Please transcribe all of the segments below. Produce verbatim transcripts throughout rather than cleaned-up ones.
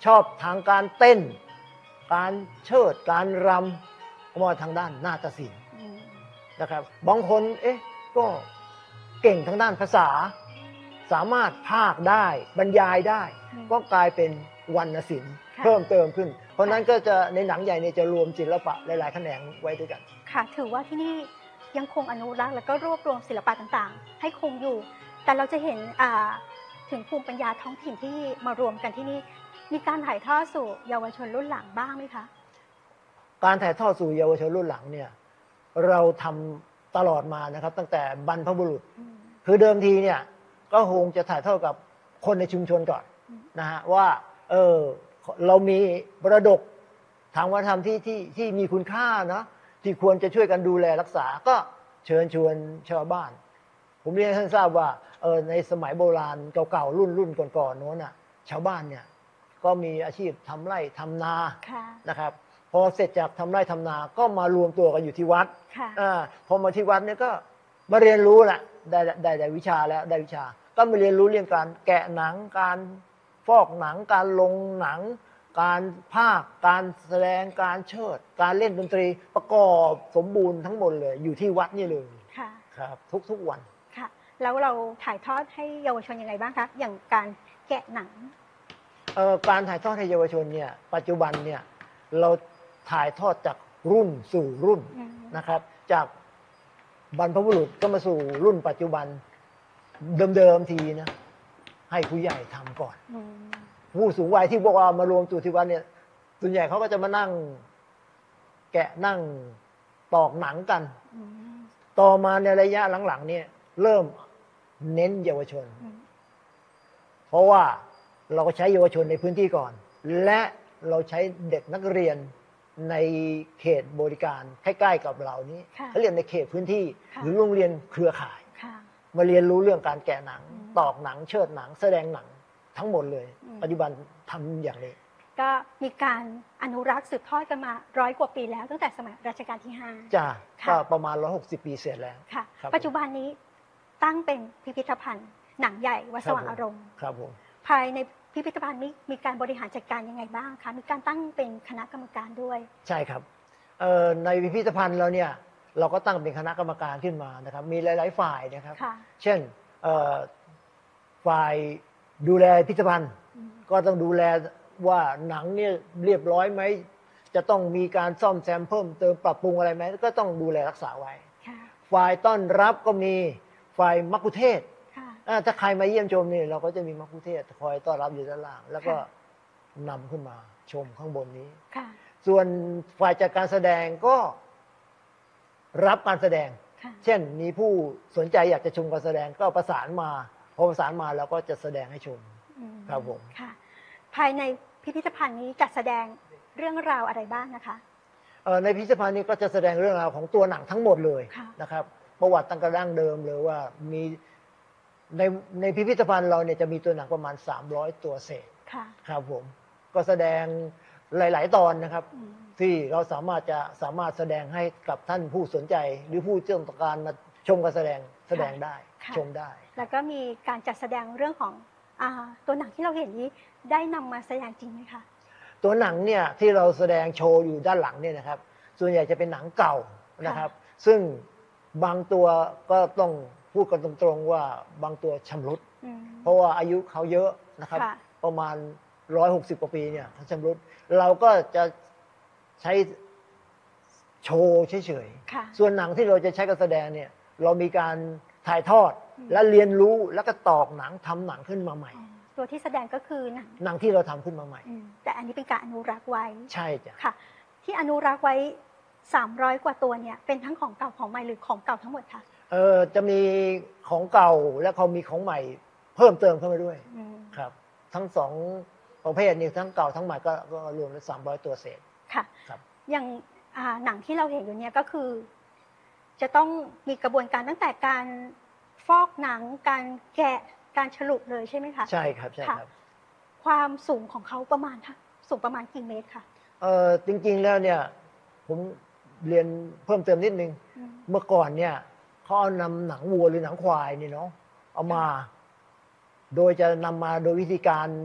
ชอบทางการเต้นการเชิดการรำก็มาทางด้านนาฏศิลป์นะครับบางคนเอ๊ะก็เก่งทางด้านภาษาสามารถพากย์ได้บรรยายได้ก็กลายเป็นวรรณศิลป์เพิ่มเติมขึ้นเพราะนั้นก็จะในหนังใหญ่เนี่ยจะรวมศิลปะหลายๆแขนงไว้ด้วยกันค่ะถือว่าที่นี่ยังคงอนุรักษ์และก็รวบรวมศิลปะต่างๆให้คงอยู่แต่เราจะเห็นถึงภูมิปัญญาท้องถิ่นที่มารวมกันที่นี่มีการถ่ายทอดสู่เยาวชนรุ่นหลังบ้างไหมคะการถ่ายทอดสู่เยาวชนรุ่นหลังเนี่ยเราทำตลอดมานะครับตั้งแต่บรรพบุรุษคือเดิมทีเนี่ยก็คงจะถ่ายทอดกับคนในชุมชนก่อนนะฮะว่าเออเรามีมรดกทางวัฒนธรรมที่ที่ที่มีคุณค่านะที่ควรจะช่วยกันดูแลรักษาก็เชิญชวนชาวบ้านผมเรียนให้ท่านทราบว่าเออในสมัยโบราณเก่าๆรุ่นรุ่นก่อนๆโน้นน่ะชาวบ้านเนี่ยก็มีอาชีพทำไร่ทำนานะครับพอเสร็จจากทำไร่ทำนาก็มารวมตัวกันอยู่ที่วัดอ่าพอมาที่วัดเนี่ยก็มาเรียนรู้แหละได้ได้ได้วิชาแล้วได้วิชาก็มาเรียนรู้เรื่องการแกะหนังการฟอกหนังการลงหนังการพากย์การแสดงการเชิดการเล่นดนตรีประกอบสมบูรณ์ทั้งหมดเลยอยู่ที่วัดนี่เลยครับทุกๆวันค่ะแล้วเราถ่ายทอดให้เยาวชนยังไงบ้างคะอย่างการแกะหนังเอ่อการถ่ายทอดให้เยาวชนเนี่ยปัจจุบันเนี่ยเราถ่ายทอดจากรุ่นสู่รุ่นนะครับจากบรรพบุรุษก็มาสู่รุ่นปัจจุบันเดิมๆทีนะให้ผู้ใหญ่ทำก่อนผู้สูงวัยที่บอกว่ามารวมตัวที่วัดเนี่ยส่วนใหญ่เขาก็จะมานั่งแกะนั่งตอกหนังกันต่อมาในระยะหลังๆเนี่ยเริ่มเน้นเยาวชนเพราะว่าเราก็ใช้เยาวชนในพื้นที่ก่อนและเราใช้เด็กนักเรียนในเขตบริการใกล้ๆกับเรานี้เขาเรียนในเขตพื้นที่หรือโรงเรียนเครือข่ายมาเรียนรู้เรื่องการแกะหนังตอกหนังเชิดหนังแสดงหนังทั้งหมดเลยปัจจุบันทำอย่างนี้ก็มีการอนุรักษ์สืบทอดกันมาร้อยกว่าปีแล้วตั้งแต่สมัยรัชกาลที่ห้าจ้าก็ประมาณร้อยหกสิบปีเสร็จแล้วค่ะปัจจุบันนี้ตั้งเป็นพิพิธภัณฑ์หนังใหญ่วัดสว่างอารมณ์ครับผมภายในพิพิธภัณฑ์นี้มีการบริหารจัดการยังไงบ้างคะมีการตั้งเป็นคณะกรรมการด้วยใช่ครับในพิพิธภัณฑ์เราเนี่ยเราก็ตั้งเป็นคณะกรรมการขึ้นมานะครับมีหลายๆฝ่ายนะครับเช่นฝ่ายดูแลพิพิธภัณฑ์ก็ต้องดูแลว่าหนังเนี่ยเรียบร้อยไหมจะต้องมีการซ่อมแซมเพิ่มเติมปรับปรุงอะไรไหมก็ต้องดูแลรักษาไว้ฝ่ายต้อนรับก็มีฝ่ายมัคคุเทศก์ถ้าใครมาเยี่ยมชมนี่เราก็จะมีมัคคุเทศก์คอยต้อนรับอยู่ด้านล่างแล้วก็นำขึ้นมาชมข้างบนนี้ส่วนฝ่ายจัดการแสดงก็รับการแสดงเช่นมีผู้สนใจอยากจะชมการแสดงก็ประสานมาพอประสานมาเราก็จะแสดงให้ชมครับผมภายในพิพิธภัณฑ์นี้จัดแสดงเรื่องราวอะไรบ้างนะคะในพิพิธภัณฑ์นี้ก็จะแสดงเรื่องราวของตัวหนังทั้งหมดเลยนะครับประวัติตั้งแต่ดั้งเดิมเลยว่ามีในในพิพิธภัณฑ์เราเนี่ยจะมีตัวหนังประมาณสามร้อยตัวเศษครับผมก็แสดงหลายๆตอนนะครับที่เราสามารถจะสามารถแสดงให้กับท่านผู้สนใจหรือผู้ต้องการมาชมการแสดงแสดงได้ชมได้แล้วก็มีการจัดแสดงเรื่องของตัวหนังที่เราเห็นนี้ได้นำมาแสดงจริงไหมคะตัวหนังเนี่ยที่เราแสดงโชว์อยู่ด้านหลังเนี่ยนะครับส่วนใหญ่จะเป็นหนังเก่านะครับซึ่งบางตัวก็ต้องพูดกันตรงๆว่าบางตัวชำรุดเพราะว่าอายุเขาเยอะนะครับประมาณร้อยหกสิบกว่าปีเนี่ยเขาชำรุดเราก็จะใช้โชว์เฉยๆส่วนหนังที่เราจะใช้การแสดงเนี่ยเรามีการถ่ายทอดและเรียนรู้แล้วก็ตอกหนังทำหนังขึ้นมาใหม่ตัวที่แสดงก็คือหนังหนังที่เราทำขึ้นมาใหม่แต่อันนี้เป็นการอนุรักษ์ไว้ใช่จ้ะค่ะที่อนุรักษ์ไว้สามร้อยกว่าตัวเนี่ยเป็นทั้งของเก่าของใหม่หรือของเก่าทั้งหมดคะเออจะมีของเก่าและเขามีของใหม่เพิ่มเติมเข้ามาด้วยครับทั้งสองประเภทนี้ทั้งเก่าทั้งใหม่ก็รวมแล้วสามร้อยตัวเศษค่ะอย่างหนังที่เราเห็นอยู่เนี่ยก็คือจะต้องมีกระบวนการตั้งแต่การฟอกหนังการแกะการฉลุเลยใช่ไหมคะใช่ครับใช่ครับความสูงของเขาประมาณค่ะสูงประมาณกี่เมตรคะเออจริงๆแล้วเนี่ยผมเรียนเพิ่มเติมนิดนึงเมื่อก่อนเนี่ยเขาเอานำหนังวัวหรือหนังควายนี่เนาะเอามาโดยจะนำมาโดยวิธีการ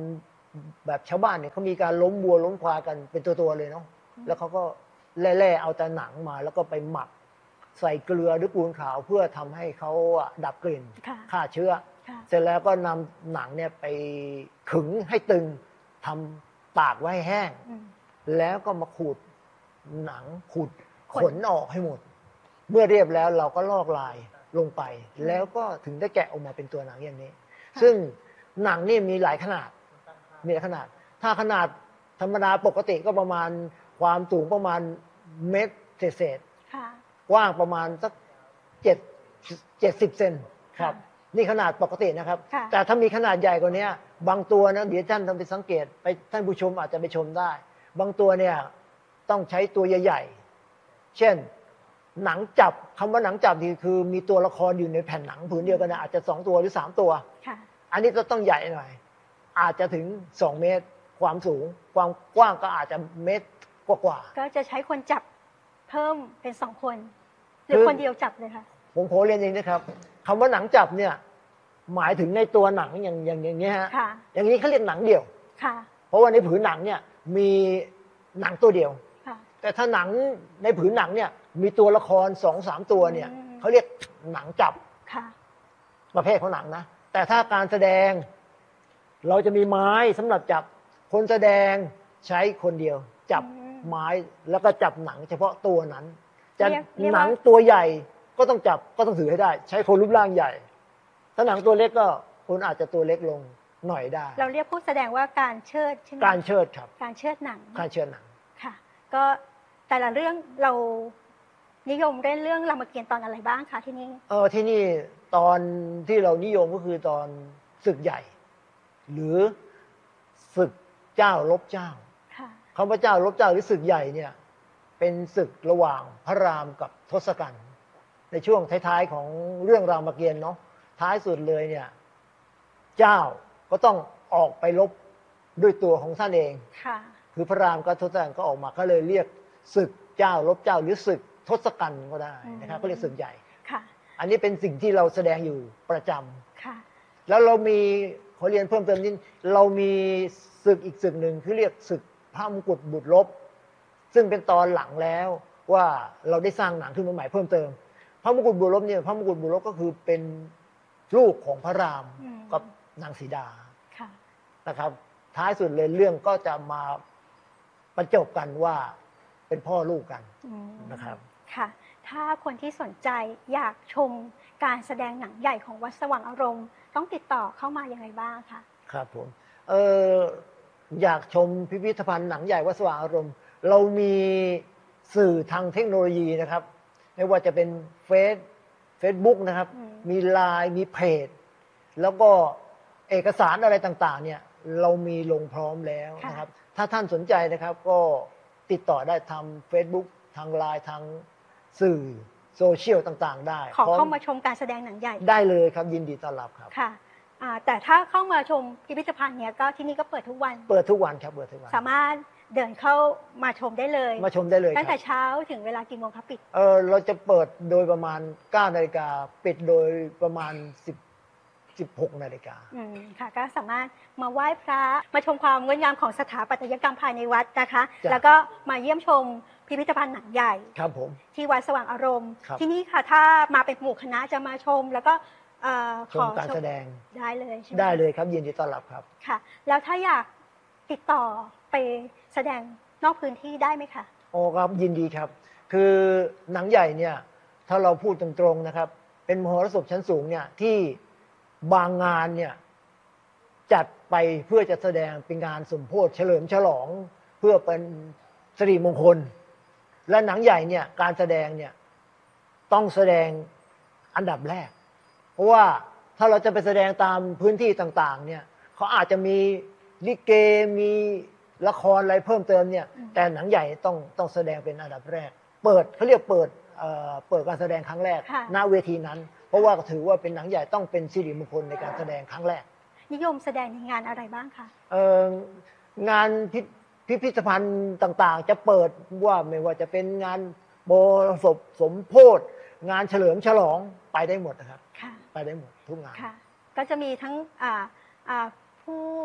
แบบชาวบ้านเนี่ยเขามีการล้มวัวล้มควายกันเป็นตัวๆเลยเนาะแล้วเขาก็แล่ๆเอาแต่หนังมาแล้วก็ไปหมักใส่เกลือหรือปูนขาวเพื่อทำให้เขาอะดับกลิ่นค่ะฆ่าเชื้อค่ะเสร็จแล้วก็นำหนังเนี่ยไปขึงให้ตึงทำตากไว้ให้แห้งอืมแล้วก็มาขูดหนังขูดขขนนออกให้หมด เมื่อเรียบแล้วเราก็ลอกลายลงไป แล้วก็ถึงได้แกะออกมาเป็นตัวหนังอย่างนี้ ซึ่งหนังนี่มีหลายขนาด มีหลายขนาด ถ้าขนาดธรรมดาปกติก็ประมาณความสูงประมาณเมตรเศษค่ะๆกว้างประมาณสักเจ็ดเจ็ดสิบเซนครับค่ะนี่ขนาดปกตินะครับค่ะแต่ถ้ามีขนาดใหญ่กว่านี้บางตัวนะเดี๋ยวท่านทำไปสังเกตไปท่านผู้ชมอาจจะไปชมได้ บางตัวเนี่ยต้องใช้ตัวใหญ่ๆ เช่นหนังจับคำว่าหนังจับนี่คือมีตัวละครอยู่ในแผ่นหนังผืนเดียวกันนะอาจจะสองตัวหรือสามตัวค่ะอันนี้จะต้องใหญ่หน่อย อาจจะถึงสองเมตร ความสูง ความกว้างก็อาจจะเมตรกว่าก็จะใช้คนจับเพิ่มเป็นสองคน หรือคือคนเดียวจับเลยค่ะๆผมขอเรียนเองนะครับคำว่าหนังจับเนี่ยหมายถึงในตัวหนังอย่างอย่างอย่างเงี้ยฮะค่ะอย่างนี้เขาเรียกหนังเดี่ยวค่ะเพราะว่าในผืนหนังเนี่ยมีหนังตัวเดียวค่ะแต่ถ้าหนังในผืนหนังเนี่ยมีตัวละครสองสามตัวเนี่ยอืมเขาเรียกหนังจับค่ะประเภทของหนังนะแต่ถ้าการแสดงเราจะมีไม้สำหรับจับคนแสดงใช้คนเดียว จับอืมไม้แล้วก็จับหนังเฉพาะตัวนั้น จะเรียกเรียกว่าหนังตัวใหญ่ก็ต้องจับก็ต้องถือให้ได้ ใช้คนรูปร่างใหญ่ ถ้าหนังตัวเล็กก็คนอาจจะตัวเล็กลงหน่อยได้เราเรียกผู้แสดงว่าการเชิดใช่ไหมการเชิดครับการเชิดหนังการเชิดหนังค่ะ ก็แต่ละเรื่องเรานิยมเล่นเรื่องรามเกียรติ์ตอนอะไรบ้างคะที่นี่เออที่นี่ตอนที่เรานิยมก็คือตอนศึกใหญ่ หรือศึกเจ้าลบเจ้าค่ะคำว่าเจ้าลบเจ้าหรือศึกใหญ่เนี่ยเป็นศึกระหว่างพระรามกับทศกัณฐ์ในช่วงท้ายๆของเรื่องรามเกียรติ์เนาะท้ายสุดเลยเนี่ยเจ้าก็ต้องออกไปลบด้วยตัวของท่านเองค่ะคือพระรามกับทศกัณฐ์ก็ออกมาก็เลยเรียกศึกเจ้าลบเจ้าหรือศึกทศกัณฐ์ก็ได้นะครับก็เรียกศึกใหญ่ค่ะอันนี้เป็นสิ่งที่เราแสดงอยู่ประจำค่ะแล้วเรามีขอเรียนเพิ่มเติมนิดเรามีศึกอีกศึกหนึ่งคือเรียกศึกพระมงกุฎบุตรลบซึ่งเป็นตอนหลังแล้วว่าเราได้สร้างหนังขึ้นมาใหม่เพิ่มเติม พระมงกุฎบุตรลบเนี่ยพระมงกุฎบุตรลบก็คือเป็นลูกของพระรามอืมกับนางสีดาค่ะนะครับ ท้ายสุดเลยเรื่องก็จะมาประจบกันว่าเป็นพ่อลูกกันอืมนะครับค่ะ ถ้าคนที่สนใจอยากชมการแสดงหนังใหญ่ของวัดสว่างอารมณ์ ต้องติดต่อเข้ามายังไงบ้างคะครับผมเอออยากชมพิพิธภัณฑ์หนังใหญ่วัดสว่างอารมณ์ เรามีสื่อทางเทคโนโลยีนะครับ ไม่ว่าจะเป็นเฟซเฟซบุ๊กนะครับอืมมีไลน์มีเพจ แล้วก็เอกสารอะไรต่างๆเนี่ยเรามีลงพร้อมแล้วนะครับ ถ้าท่านสนใจนะครับก็ติดต่อได้ทาง Facebook ทางไลน์ทางสื่อโซเชียลต่างๆ ได้ขอพร้เข้ามาชมการแสดงหนังใหญ่ได้เลยครับยินดีต้อนรับครับค่ะอ่าแต่ถ้าเข้ามาชมพิพิธภัณฑ์เนี้ยก็ที่นี่ก็เปิดทุกวันเปิดทุกวันครับเปิดทุกวันสามารถเดินเข้ามาชมได้เลยมาชมได้เลยคตั้งแต่รับเช้าถึงเวลากี่โมงคะปิดเออเราจะเปิดโดยประมาณเก้านาฬิกาปิดโดยประมาณสิบ สิบหกนาฬิกาอืมค่ะก็สามารถมาไหว้พระมาชมความงดงามของสถาปัตยกรรมภายในวัดนะคะจ้ะแล้วก็มาเยี่ยมชมพิพิธภัณฑ์หนังใหญ่ครับผมที่วัดสว่างอารมณ์ครับที่นี่ค่ะถ้ามาเป็นหมู่คณะจะมาชม แล้วก็เอ่อชขมอการแสดงได้เลยใช่ไหมได้เลยครับยินดีต้อนรับครับค่ะ แล้วถ้าอยากติดต่อไปแสดงนอกพื้นที่ได้ไหมคะโอ้ครับยินดีครับ คือหนังใหญ่เนี่ยถ้าเราพูดตรงๆนะครับ เป็นมหรสพชั้นสูงเนี่ยที่บางงานเนี่ยจัดไปเพื่อจะแสดงเป็นงานสมโภชเฉลิมฉลอง เพื่อเป็นสิริมงคล และหนังใหญ่เนี่ยการแสดงเนี่ยต้องแสดงอันดับแรก เพราะว่าถ้าเราจะไปแสดงตามพื้นที่ต่างๆเนี่ยเขาอาจจะมีลิเกมีละครอะไรเพิ่มเติมเนี่ยอืมแต่หนังใหญ่ต้องต้องแสดงเป็นอันดับแรก เปิดเขาเรียกเปิดเอ่อเปิดการแสดงครั้งแรกค่ะณเวทีนั้น เพราะว่าถือว่าเป็นหนังใหญ่ต้องเป็นสิริมงคลในการแสดงครั้งแรกนิยมแสดงในงานอะไรบ้างคะเอ่องานพิพิพิธภัณฑ์ต่างๆ จะเปิดว่าไม่ว่าจะเป็นงานโบสถสมโภชงานเฉลิมฉลองไปได้หมดนะครับค่ะไปได้หมดทุกงานค่ะ ก็จะมีทั้งอ่าอ่าผู้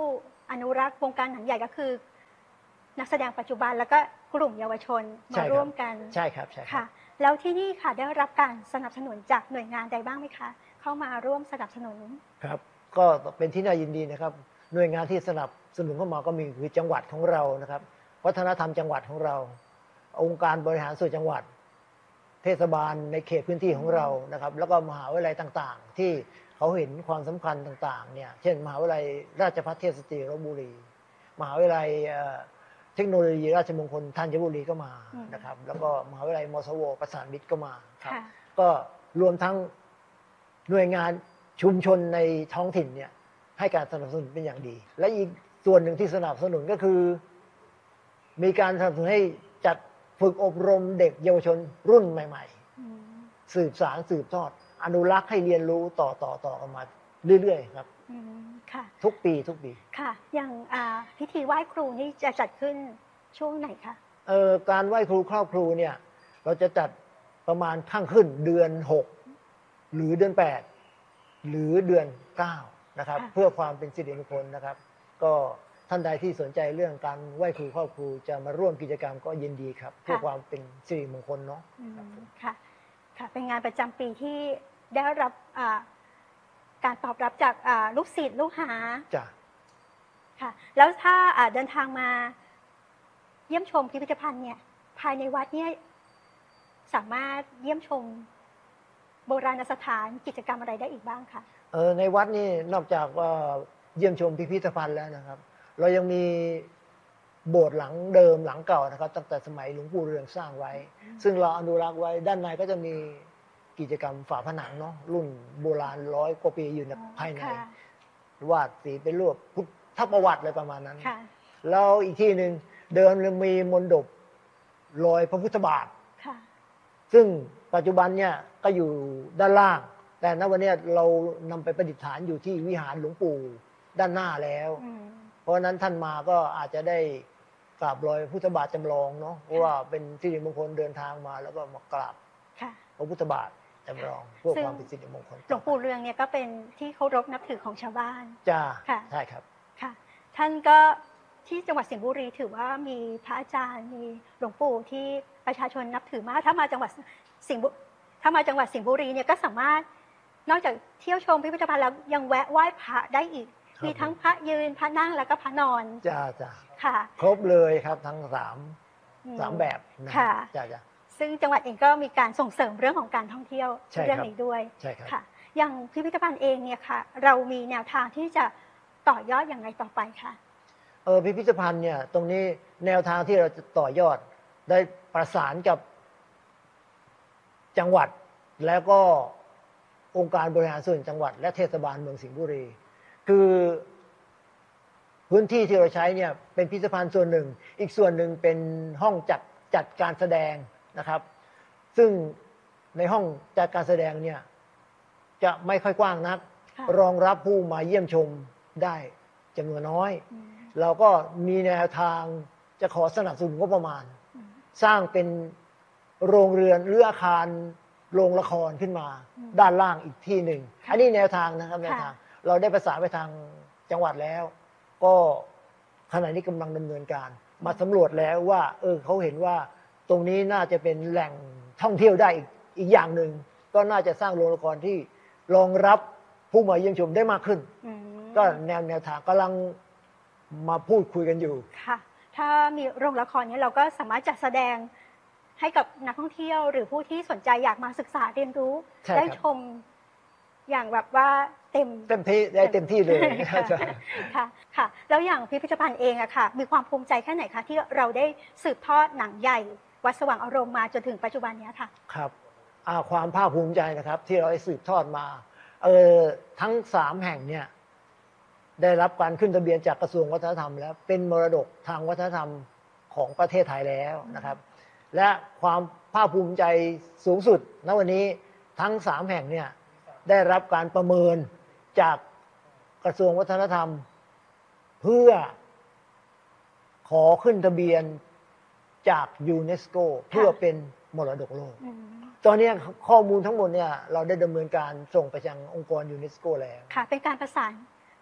อนุรักษ์วงการหนังใหญ่ก็คือ นักแสดงปัจจุบันแล้วก็กลุ่มเยาวชนมาร่วมกันใช่ครับใช่ครัค่ะบแล้วที่นี่ค่ะได้รับการสนับสนุนจากหน่วยงานใดบ้างไหมคะ เข้ามาร่วมสนับสนุนครับก็เป็นที่น่ายินดีนะครับหน่วยงานที่สนับสนุนเข้ามาก็มีคือจังหวัดของเรานะครับวัฒนธรรมจังหวัดของเรา องค์การบริหารส่วนจังหวัด เทศบาลในเขตพื้นที่ของเรานะครับแล้วก็มหาวิทยาลัยต่างๆ ที่เขาเห็นความสำคัญต่างๆเนี่ยเช่นมหาวิทยาลัยราชภัฏเทพสตรีลพบุรีมหาวิทยาลัยเทคโนโลยีราชมงคลธัญบุรีก็มานะครับแล้วก็มหาวิทยาลัยมสวประสานมิตรก็มาครับก็รวมทั้งหน่วยงานชุมชนในท้องถิ่นเนี่ยให้การสนับสนุนเป็นอย่างดี และอีกส่วนหนึ่งที่สนับสนุนก็คือ มีการสนับสนุนให้จัดฝึกอบรมเด็กเยาวชนรุ่นใหม่ๆสืบสารสืบทอดอนุรักษ์ให้เรียนรู้ต่อต่อต่อกันมาเรื่อยๆครับค่ะทุกปีทุกปีค่ะอย่างพิธีไหว้ครูนี่จะจัดขึ้นช่วงไหนคะเอ่อการไหว้ครูครอบครูเนี่ยเราจะจัดประมาณข้างขึ้นเดือนหกหรือเดือนแปดหรือเดือนเก้านะครับเพื่อความเป็นสิริมงคลนะครับ ก็ท่านใดที่สนใจเรื่องการไหว้ครูครอบครูจะมาร่วมกิจกรรมก็ยินดีครับเพื่อความเป็นสิริมงคลเนาะค่ะค่ะเป็นงานประจำปีที่ได้รับการตอบรับจากลูกศิษย์ลูกหาจ้ะค่ะแล้วถ้าเดินทางมาเยี่ยมชมพิพิธภัณฑ์เนี่ยภายในวัดเนี่ยสามารถเยี่ยมชมโบราณสถานกิจกรรมอะไรได้อีกบ้างคะเออในวัดนี่นอกจากว่าเยี่ยมชมพิพิธภัณฑ์แล้วนะครับเรายังมีโบสถ์หลังเดิมหลังเก่านะครับตั้งแต่สมัยหลวงปู่เรืองสร้างไว้ซึ่งเราอนุรักษ์ไว้ด้านในก็จะมีกิจกรรมฝาผนังเนาะรุ่นโบราณร้อยกว่าปีอยู่ในภายในวาดสีเป็นรูปพุทธประวัติอะไรประมาณนั้นแล้วอีกที่หนึ่งเดิมยังมีมณฑปรอยพระพุทธบาทซึ่งปัจจุบันเนี่ยก็อยู่ด้านล่างแต่ณวันนี้เรานำไปประดิษฐานอยู่ที่วิหารหลวงปู่ด้านหน้าแล้วเพราะนั้นท่านมาก็อาจจะได้กราบรอยพุทธบาทจำลองเนาะเพราะว่าเป็นสิริมงคลเดินทางมาแล้วก็มากราบพระพุทธบาทจำลองเพื่อความเป็นสิริมงคลหลวงปู่เรืองเนี่ยก็เป็นที่เคารพนับถือของชาวบ้านจ้าใช่ครับค่ะท่านก็ที่จังหวัดสิงห์บุรีถือว่ามีพระอาจารย์มีหลวงปู่ที่ประชาชนนับถือมากถ้ามาจังหวัดสิงห์บุถ้ามาจังหวัดสิงห์บุรีเนี่ยก็สามารถนอกจากเที่ยวชมพิพิธภัณฑ์แล้วยังแวะไหว้พระได้อีกมีทั้งพระยืนพระนั่งแล้วก็พระนอนจ้าจ้าค่ะครบเลยครับทั้งสามสามแบบค่ะจ้าจ้าซึ่งจังหวัดเองก็มีการส่งเสริมเรื่องของการท่องเที่ยวเรื่องนี้ด้วยใช่ครับค่ะอย่างพิพิธภัณฑ์เองเนี่ยค่ะเรามีแนวทางที่จะต่อยอดอย่างไรต่อไปคะเออพิพิธภัณฑ์เนี่ยตรงนี้แนวทางที่เราจะต่อยอดได้ประสานกับจังหวัดแล้วก็องค์การบริหารส่วนจังหวัดและเทศบาลเมืองสิงห์บุรีคือพื้นที่ที่เราใช้เนี่ยเป็นพิพิธภัณฑ์ส่วนหนึ่งอีกส่วนหนึ่งเป็นห้องจัดจัดการแสดงนะครับซึ่งในห้องจัดการแสดงเนี่ยจะไม่ค่อยกว้างนักรองรับผู้มาเยี่ยมชมได้จำนวนน้อยเราก็มีแนวทางจะขอสนับสนุนงบประมาณสร้างเป็นโรงเรือนหรืออาคารโรงละครขึ้นมาด้านล่างอีกที่หนึ่งอันนี้แนวทางนะครับแนวทางเราได้ประสานไปทางจังหวัดแล้วก็ขณะนี้กำลังดำเนินการมาสำรวจแล้วว่าเออเขาเห็นว่าตรงนี้น่าจะเป็นแหล่งท่องเที่ยวได้อีกอีกอย่างหนึ่งก็น่าจะสร้างโรงละครที่รองรับผู้มาเยี่ยมชมได้มากขึ้นก็แนวแนวทางกำลังมาพูดคุยกันอยู่ค่ะถ้ามีโรงละครนี้เราก็สามารถจัดแสดงให้กับนักท่องเที่ยวหรือผู้ที่สนใจอยากมาศึกษาเรียนรู้ได้ชมอย่างแบบว่าเต็มเต็มที่ได้เต็มที่เลยค่ะค่ะแล้วอย่างพิพิธภัณฑ์เองอะค่ะมีความภูมิใจแค่ไหนคะที่เราได้สืบทอดหนังใหญ่วัดสว่างอารมณ์มาจนถึงปัจจุบันนี้ค่ะครับความภาคภูมิใจนะครับที่เราได้สืบทอดมาเออทั้งสามแห่งเนี่ยได้รับการขึ้นทะเบียนจากกระทรวงวัฒนธรรมแล้วเป็นมรดกทางวัฒนธรรมของประเทศไทยแล้วนะครับและความภาคภูมิใจสูงสุดณวันนี้ทั้งสามแห่งเนี่ยได้รับการประเมินจากกระทรวงวัฒนธรรมเพื่อขอขึ้นทะเบียนจากยูเนสโกเพื่อเป็นมรดกโลกตอนนี้ข้อมูลทั้งหมดเนี่ยเราได้ดำเนินการส่งไปยังองค์กรยูเนสโกแล้วค่ะเป็นการประสาน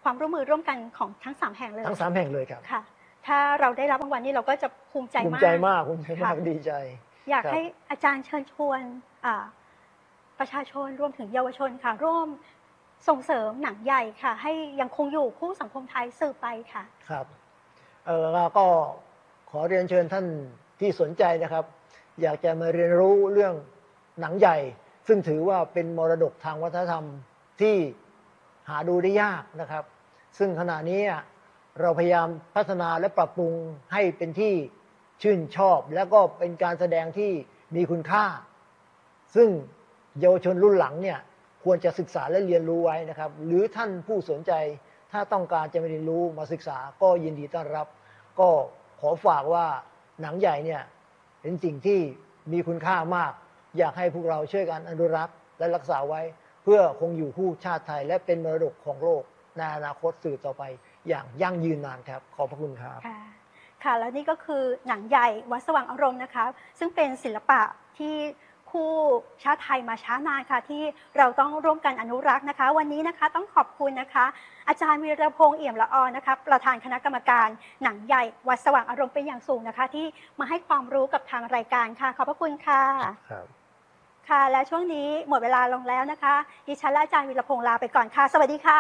ความร่วมมือร่วมกันของทั้งสามแห่งเลยทั้งสามแห่งเลยครับค่ะถ้าเราได้รับรางวัลนี้เราก็จะภูมิใจมากภูมิใจมากภูมิใจมากดีใจอยากให้อาจารย์เชิญชวนประชาชนรวมถึงเยาวชนค่ะร่วมส่งเสริมหนังใหญ่ค่ะให้ยังคงอยู่คู่สังคมไทยสืบไปค่ะครับเออเราก็ขอเรียนเชิญท่านที่สนใจนะครับอยากจะมาเรียนรู้เรื่องหนังใหญ่ซึ่งถือว่าเป็นมรดกทางวัฒนธรรมที่หาดูได้ยากนะครับซึ่งขณะนี้เราพยายามพัฒนาและปรับปรุงให้เป็นที่ชื่นชอบและก็เป็นการแสดงที่มีคุณค่าซึ่งเยาวชนรุ่นหลังเนี่ยควรจะศึกษาและเรียนรู้ไว้นะครับหรือท่านผู้สนใจถ้าต้องการจะมาเรียนรู้มาศึกษาก็ยินดีต้อนรับก็ขอฝากว่าหนังใหญ่เนี่ยเป็นสิ่งที่มีคุณค่ามากอยากให้พวกเราช่วยกันอนุรักษ์และรักษาไว้เพื่อคงอยู่คู่ชาติไทยและเป็นมรดกของโลกในอนาคตสืบต่อไปอย่างยั่งยืนนานครับขอบพระคุณครับค่ะค่ะแล้วนี่ก็คือหนังใหญ่วัดสว่างอารมณ์นะคะซึ่งเป็นศิลปะที่คู่ชาติไทยมาช้านานค่ะที่เราต้องร่วมกันอนุรักษ์นะคะวันนี้นะคะต้องขอบคุณนะคะอาจารย์วีรพงษ์เอี่ยมละออนะคะประธานคณะกรรมการหนังใหญ่วัดสว่างอารมณ์เป็นอย่างสูงนะคะที่มาให้ความรู้กับทางรายการค่ะขอบพระคุณค่ะครับค่ะและช่วงนี้หมดเวลาลงแล้วนะคะดิฉันและอาจารย์วีรพงษ์ลาไปก่อนค่ะสวัสดีค่ะ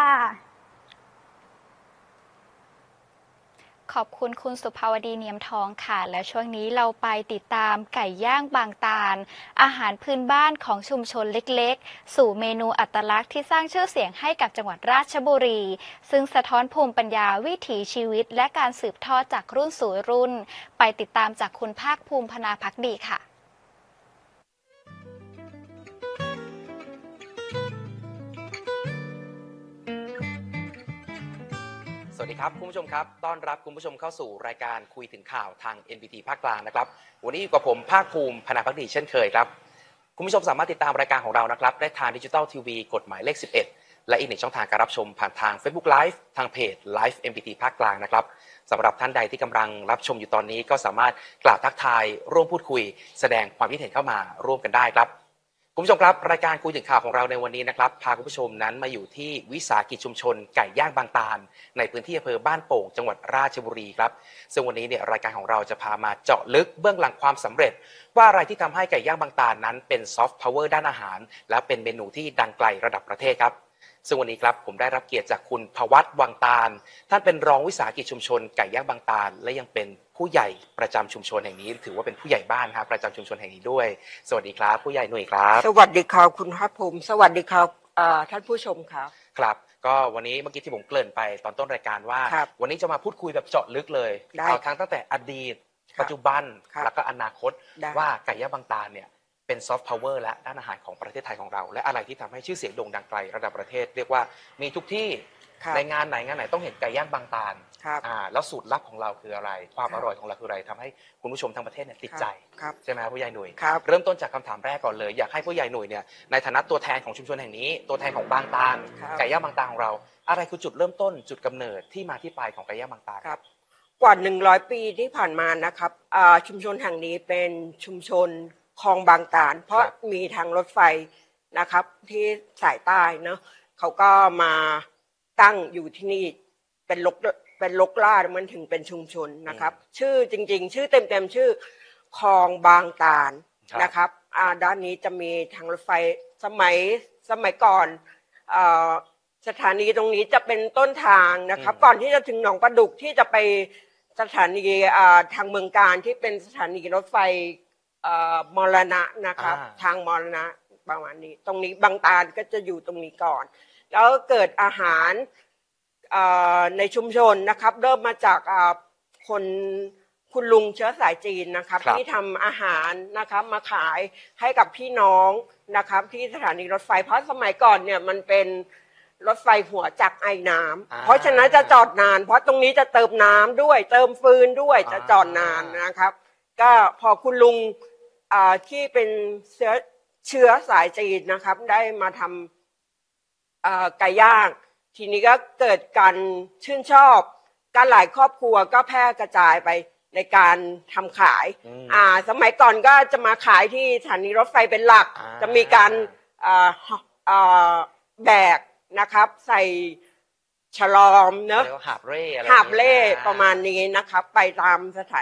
ขอบคุณคุณสุภาวดีเนียมทองค่ะและช่วงนี้เราไปติดตามไก่ย่างบางตาลอาหารพื้นบ้านของชุมชนเล็กๆสู่เมนูอัตลักษณ์ที่สร้างชื่อเสียงให้กับจังหวัดราชบุรีซึ่งสะท้อนภูมิปัญญาวิถีชีวิตและการสืบทอดจากรุ่นสู่รุ่นไปติดตามจากคุณภาคภูมิพนาภักดีค่ะสวัสดีครับคุณผู้ชมครับต้อนรับคุณผู้ชมเข้าสู่รายการคุยถึงข่าวทาง เอ็น บี ที ภาคกลางนะครับวันนี้อยู่กับผมภาคภูมิพนาภักดีเช่นเคยครับคุณผู้ชมสามารถติดตามรายการของเรานะครับได้ทางดิจิทัลทีวีกฎหมายเลขสิบเอ็ดและอีกหนึ่งช่องทางการรับชมผ่านทาง Facebook Live ทางเพจ Live เอ็น บี ที ภาคกลางนะครับสำหรับท่านใดที่กำลังรับชมอยู่ตอนนี้ก็สามารถกล่าวทักทายร่วมพูดคุยแสดงความคิดเห็นเข้ามาร่วมกันได้ครับคุณผู้ชมครับรายการคุยถึงข่าวของเราในวันนี้นะครับพาคุณผู้ชมนั้นมาอยู่ที่วิสาหกิจชุมชนไก่ย่างบางตาลในพื้นที่อำเภอบ้านโป่งจังหวัดราชบุรีครับซึ่งวันนี้เนี่ยรายการของเราจะพามาเจาะลึกเบื้องหลังความสำเร็จว่าอะไรที่ทำให้ไก่ย่างบางตาลนั้นเป็นซอฟต์พาวเวอร์ด้านอาหารและเป็นเมนูที่ดังไกลระดับประเทศครับซึ่งวันนี้ครับผมได้รับเกียรติจากคุณภวัฒน์วังตาลท่านเป็นรองวิสาหกิจชุมชนไก่ย่างบางตาลและยังเป็นผู้ใหญ่ประจำชุมชนแห่งนี้ถือว่าเป็นผู้ใหญ่บ้านครับประจำชุมชนแห่งนี้ด้วยสวัสดีครับผู้ใหญ่หน่วยครับสวัสดีครับคุณภาคภูมิสวัสดีครับท่านผู้ชมครับครับก็วันนี้เมื่อกี้ที่ผมเกริ่นไปตอนต้นรายการว่าวันนี้จะมาพูดคุยแบบเจาะลึกเลยเอาทั้งตั้งแต่อดีตปัจจุบันแล้วก็อนาคตว่าไก่ย่างบางตาลเนี่ยเป็นซอฟต์พาวเวอร์และด้านอาหารของประเทศไทยของเราและอะไรที่ทำให้ชื่อเสียงโด่งดังไกลระดับประเทศเรียกว่ามีทุกที่ในงานไหนงานไหนต้องเห็นไก่ย่างบางตาลอ่าแล้วสูตรลับของเราคืออะไรความอร่อยของเราคืออะไรทำให้คุณผู้ชมทั้งประเทศเนี่ยติดใจใช่ไหมผู้ใหญ่หนุ่ยเริ่มต้นจากคำถามแรกก่อนเลยอยากให้ผู้ใหญ่หนุ่ยเนี่ยในฐานะตัวแทนของชุมชนแห่งนี้ตัวแทนของบางตาลไก่ย่างบางตาลของเราอะไรคือจุดเริ่มต้นจุดกำเนิดที่มาที่ไปของไก่ย่างบางตาลครับกว่าหนึ่งร้อยปีที่ผ่านมานะครับชุมชนแห่งนี้เป็นชุมชนคลองบางตาลเพราะมีทางรถไฟนะครับที่สายใต้เนาะเขาก็มาตั้งอยู่ที่นี่เป็นลกเป็นลกล่ามันถึงเป็นชุมชนนะครับชื่อจริงๆชื่อเต็มๆชื่อคลองบางตาลนะครับด้านนี้จะมีทางรถไฟสมัยสมัยก่อนสถานีตรงนี้จะเป็นต้นทางนะครับก่อนที่จะถึงหนองประดุกที่จะไปสถานีทางเมืองการที่เป็นสถานีรถไฟมรณะนะครับทางมรณะประมาณนี้ตรงนี้บางตาลก็จะอยู่ตรงนี้ก่อนแล้วเกิดอาหารในชุมชนนะครับเริ่มมาจากคนคุณลุงเชื้อสายจีนนะครับที่ทำอาหารนะครับมาขายให้กับพี่น้องนะครับที่สถานีรถไฟเพราะสมัยก่อนเนี่ยมันเป็นรถไฟหัวจักรไอ้น้ำเพราะฉะนั้นจะจอดนานเพราะตรงนี้จะเติมน้ำด้วยเติมฟืนด้วยจะจอดนานนะครับก็พอคุณลุงที่เป็นเชื้อเชื้อสายจีนนะครับได้มาทำไก่ย่างทีนี้ก็เกิดการชื่นชอบการหลายครอบครัวก็แพร่กระจายไปในการทำขายอ่าสมัยก่อนก็จะมาขายที่สถานีรถไฟเป็นหลักจะมีการอ่าอ่าแบกนะครับใส่ฉลอมเนอะเรียกว่าหาบเร่อะไรหาบเล่อย่งงี้ยประมาณนี้นะครับ ไปตามสถาน